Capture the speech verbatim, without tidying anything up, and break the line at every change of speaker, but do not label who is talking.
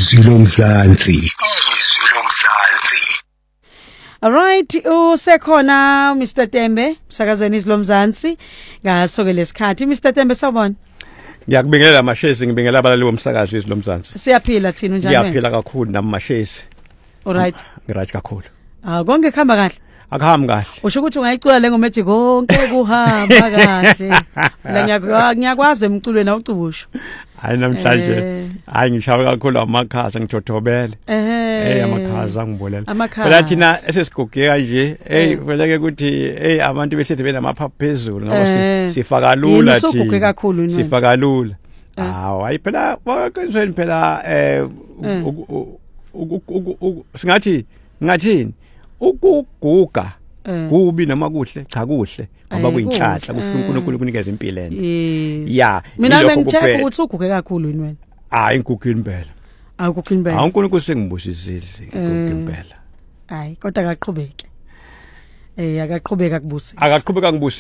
Izwi lomzansi. Izwi lomzansi.
Alright, usekhona Mister Tembe, msakazweni izilomzansi. Ngasoke lesikhathi Mister Tembe sawubona.
Ngiyakubingelela mashezi, ngibingelela abalali bomsakazi izilomzansi.
Siyaphila thina njani?
Ngiyaphila kakhulu nami mashezi.
Alright.
Ngirathi kakhulu.
Ah, konke khamba kahle.
Akuhambi kahle.
Usho ukuthi ungayicula le ngoma ethi konke kuhamba kahle. La ngiyakwazi emculweni awucubusho.
Hayi namhlanje. Hayi ngishaba kakhulu amakhaza ngithothobele.
Eh.
Eh amakhaza ngibolela. Phela thina esesigogeka nje, hey vele ke ukuthi hey abantu behlezi benamaphaphu phezulu ngabo sifaka lula thi.
Usugogeka kakhulu nini?
Sifaka lula. Hawu hayi phela baqinisweni phela eh singathi ngathini ukuguga kubi noma kuhle cha kuhle ngoba kuyinhlanhla kufuna uNkulunkulu kunikeza impilo ende ya
mina ngitheka ukuthi uguge kakhulu yini wena
hayi ngiguga impela
awuguga impela
hayi uNkulunkulu sengibusisile ngiguga impela
hayi kodwa akaqhubeke eh akaqhubeka kubusi
akaqhubeka ngibusi